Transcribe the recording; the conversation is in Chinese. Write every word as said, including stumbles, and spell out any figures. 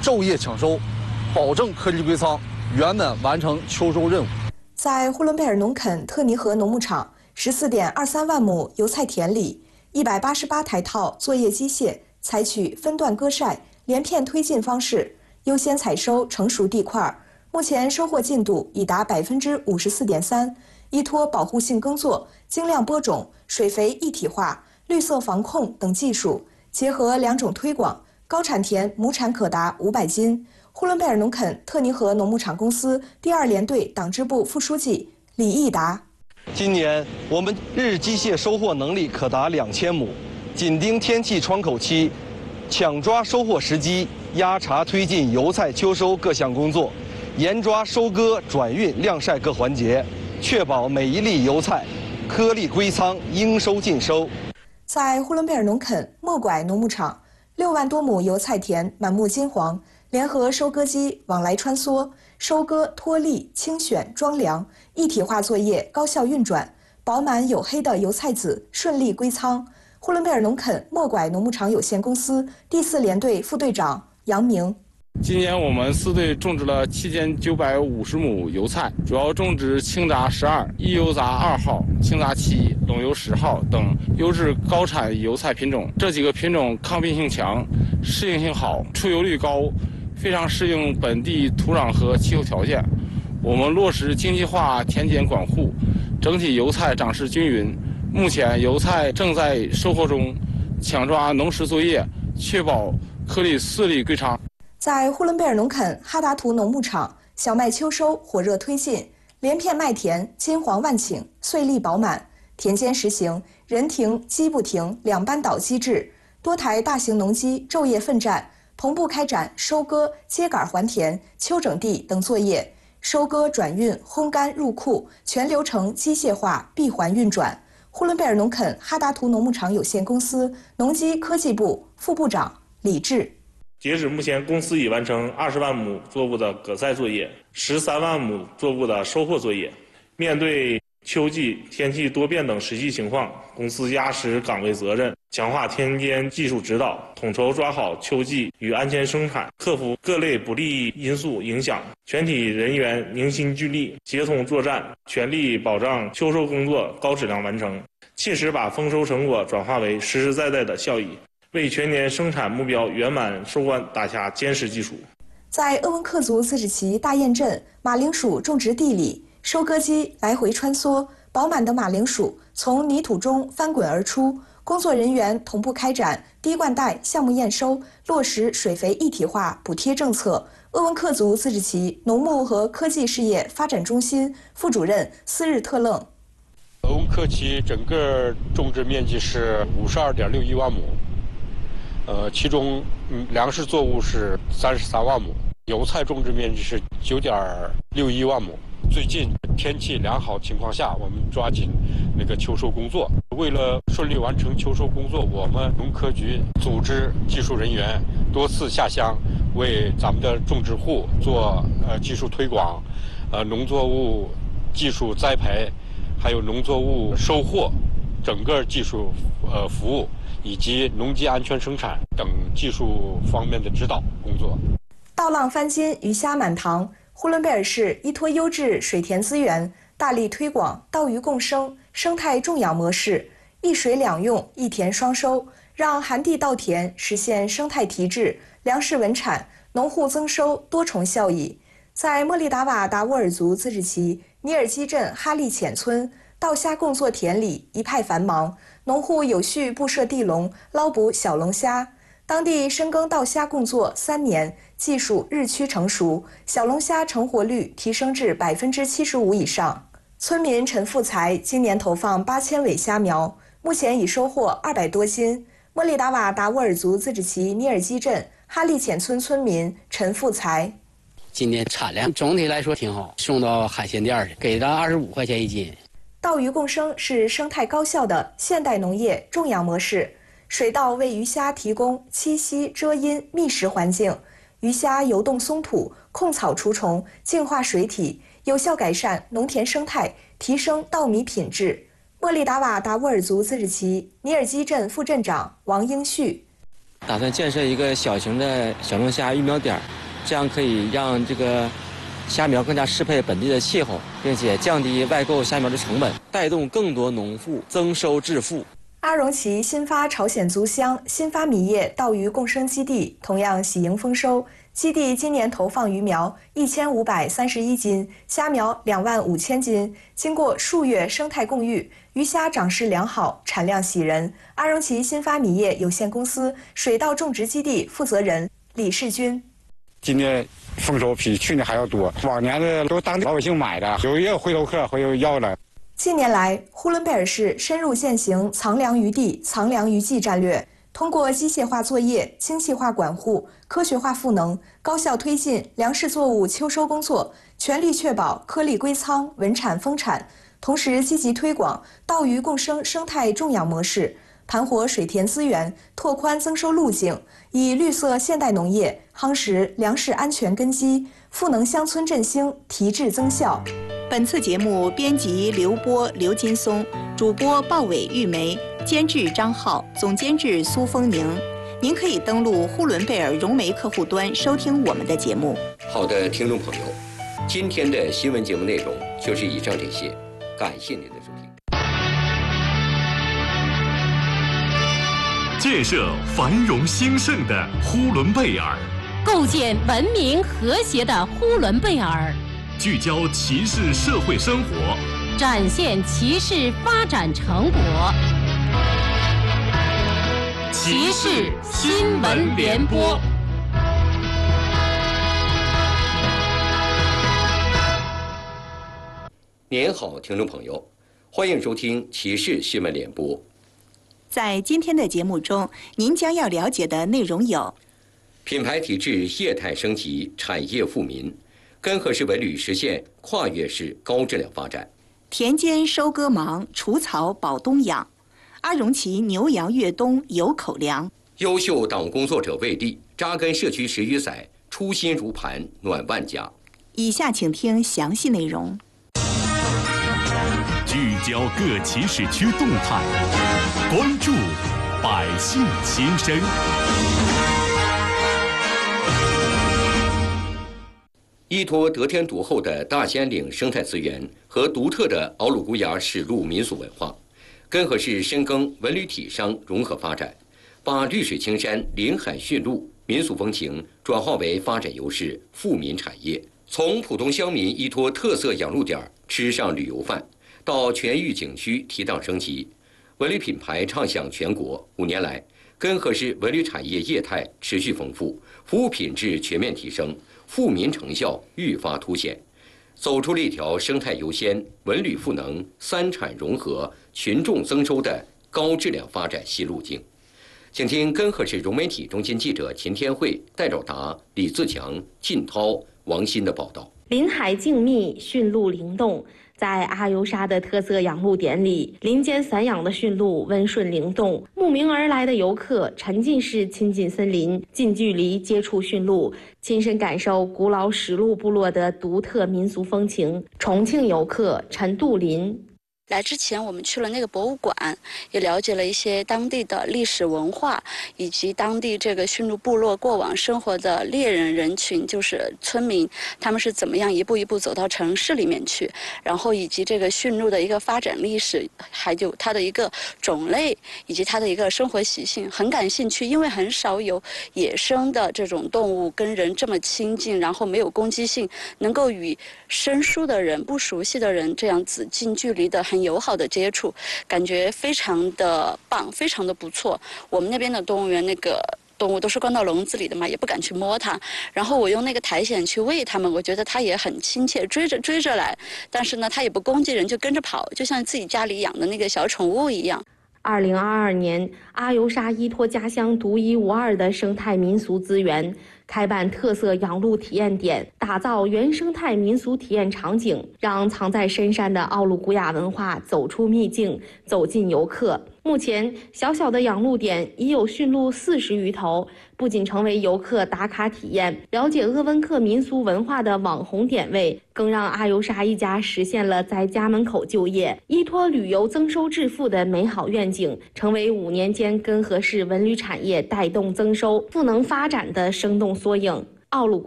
昼夜抢收，保证颗粒归仓，圆满完成秋收任务。 在呼伦贝尔农垦特尼河农牧场十四点二三万亩油菜田里，一百八十八台套作业机械采取分段割晒、连片推进方式，优先采收成熟地块。目前收获进度已达百分之五十四点三。依托保护性耕作、精量播种、水肥一体化、绿色防控等技术，结合两种推广，高产田亩产可达五百斤。呼伦贝尔农垦特尼河农牧场公司第二联队党支部副书记李义达： 今年我们日机械收获能力可达两千亩，紧盯天气窗口期，抢抓收获时机，压茬推进油菜秋收各项工作，严抓收割、转运、晾晒各环节，确保每一粒油菜颗粒归仓，应收尽收。 在呼伦贝尔农垦莫拐农牧场，六万多亩油菜田满目金黄，联合收割机往来穿梭，收割、脱粒、清选、装粮一体化作业高效运转，饱满黝黑的油菜籽顺利归仓。呼伦贝尔农垦莫拐农牧场有限公司第四联队副队长杨明： 今年我们四队种植了七千九百五十亩油菜，主要种植青杂十二、一油杂二号、青杂七、陇油十号等优质高产油菜品种。这几个品种抗病性强，适应性好，出油率高，非常适应本地土壤和气候条件。我们落实精细化田间管护，整体油菜长势均匀。目前油菜正在收获中，抢抓农时作业，确保颗粒顺利归仓。 在呼伦贝尔农垦哈达图农牧场，小麦秋收火热推进，连片麦田金黄万顷，穗粒饱满，田间实行人停机不停两班倒机制，多台大型农机昼夜奋战，同步开展收割、秸秆还田、秋整地等作业，收割、转运、烘干、入库全流程机械化闭环运转。呼伦贝尔农垦哈达图农牧场有限公司农机科技部副部长李志： 截止目前，公司已完成二十万亩作物的割菜作业，十三万亩作物的收获作业。面对秋季天气多变等实际情况，公司压实岗位责任，强化田间技术指导，统筹抓好秋季与安全生产，克服各类不利因素影响。全体人员凝心聚力，协同作战，全力保障秋收工作高质量完成，切实把丰收成果转化为实实在在的效益，为全年生产目标圆满收官打下坚实基础。 在鄂温克族自治旗大堰镇马铃薯种植地里，收割机来回穿梭，饱满的马铃薯从泥土中翻滚而出。工作人员同步开展滴灌带项目验收，落实水肥一体化补贴政策。鄂温克族自治旗农牧和科技事业发展中心副主任斯日特楞： 鄂温克旗整个种植面积是五十二点六一万亩。呃，其中嗯粮食作物是三十三万亩，油菜种植面积是九点六一万亩。最近天气良好情况下，我们抓紧那个秋收工作。为了顺利完成秋收工作，我们农科局组织技术人员多次下乡，为咱们的种植户做呃技术推广，呃农作物技术栽培，还有农作物收获，整个技术呃服务。以及农机安全生产等技术方面的指导工作。 稻浪翻金，鱼虾满塘。呼伦贝尔市依托优质水田资源，大力推广稻鱼共生、生态种养模式，一水两用、一田双收，让寒地稻田实现生态提质、粮食稳产、农户增收多重效益。在莫力达瓦达沃尔族自治旗尼尔基镇哈利浅村，稻虾共作田里一派繁忙，农户有序布设地笼，捞捕小龙虾。当地深耕稻虾共作三年，技术日趋成熟，小龙虾成活率提升至百分之七十五以上。村民陈富才今年投放八千尾虾苗，目前已收获二百多斤。莫力达瓦达沃尔族自治旗尼尔基镇哈利浅村村民陈富才： 今年产量总体来说挺好，送到海鲜店去，给到二十五块钱一斤。 稻鱼共生是生态高效的现代农业种养模式，水稻为鱼虾提供栖息、遮阴、觅食环境，鱼虾游动松土、控草除虫、净化水体，有效改善农田生态，提升稻米品质。莫力达瓦达沃尔族自治旗尼尔基镇副镇长王英旭： 打算建设一个小型的小龙虾育苗点， 这样可以让这个虾苗更加适配本地的气候，并且降低外购虾苗的成本，带动更多农户增收致富。 阿荣旗新发朝鲜族乡新发米业稻鱼共生基地同样喜迎丰收，基地今年投放鱼苗一千五百三十一斤，虾苗两万五千斤。经过数月生态共育，鱼虾长势良好，产量喜人。阿荣旗新发米业有限公司水稻种植基地负责人李世军： 今年丰收比去年还要多，往年的都当地老百姓买的，有也有回头客回头要了。 近年来，呼伦贝尔市深入践行藏粮于地、藏粮于技战略，通过机械化作业、精细化管护、科学化赋能，高效推进粮食作物秋收工作，全力确保颗粒归仓、稳产丰产。同时，积极推广稻鱼共生生态种养模式，盘活水田资源，拓宽增收路径，以绿色现代农业夯实粮食安全根基，赋能乡村振兴，提质增效。 本次节目编辑刘波、刘金松，主播鲍伟、玉梅，监制张浩，总监制苏丰宁。您可以登录呼伦贝尔融媒客户端收听我们的节目。 好的，听众朋友，今天的新闻节目内容就是以上这些，感谢您的收听。 建设繁荣兴盛的呼伦贝尔， 构建文明和谐的呼伦贝尔。 聚焦骑士社会生活， 展现骑士发展成果。骑士新闻联播。 您好，听众朋友，欢迎收听骑士新闻联播。 在今天的节目中，您将要了解的内容有： 品牌体制业态升级，产业富民。根河市文旅实现跨越式高质量发展。 田间收割忙，除草保冬养。阿荣旗牛羊越冬有口粮。 优秀党务工作者为例，扎根社区十余载，初心如磐，暖万家。 以下请听详细内容。 聚焦各骑士区动态，关注百姓心声。 依托得天独厚的大兴安岭生态资源和独特的奥鲁古雅史路民俗文化，根河市深耕文旅体商融合发展，把绿水青山、林海驯鹿、民俗风情转化为发展优势、富民产业。从普通乡民依托特色养鹿点吃上旅游饭，到全域景区提档升级，文旅品牌畅享全国。五年来，根河市文旅产业业态持续丰富，服务品质全面提升。富民成效愈发凸显，走出了一条生态优先、文旅赋能、三产融合、群众增收的高质量发展新路径。请听根河市融媒体中心记者秦天慧、戴兆达、李自强、靳涛、王鑫的报道。 林海静谧，驯鹿灵动。在阿尤沙的特色养鹿点里，林间散养的驯鹿温顺灵动，慕名而来的游客沉浸式亲近森林，近距离接触驯鹿，亲身感受古老史鹿部落的独特民俗风情。重庆游客陈杜林。 来之前，我们去了那个博物馆，也了解了一些当地的历史文化，以及当地这个驯鹿部落过往生活的猎人人群，就是村民，他们是怎么样一步一步走到城市里面去，然后以及这个驯鹿的一个发展历史，还有它的一个种类，以及它的一个生活习性，很感兴趣。因为很少有野生的这种动物跟人这么亲近，然后没有攻击性，能够与生疏的人、不熟悉的人这样子近距离的很友好的接触，感觉非常的棒，非常的不错。我们那边的动物园那个动物都是关到笼子里的嘛，也不敢去摸它。然后我用那个苔藓去喂它们，我觉得它也很亲切，追着追着来，但是呢，它也不攻击人，就跟着跑，就像自己家里养的那个小宠物一样。 二零二二年，阿尤沙依托家乡独一无二的生态民俗资源，开办特色养鹿体验点，打造原生态民俗体验场景，让藏在深山的奥鲁古雅文化走出秘境，走进游客。目前，小小的养鹿点已有驯鹿四十余头，不仅成为游客打卡体验、了解鄂温克民俗文化的网红点位，更让阿尤沙一家实现了在家门口就业、依托旅游增收致富的美好愿景，成为五年间根河市文旅产业带动增收、赋能发展的生动缩影。奥鲁古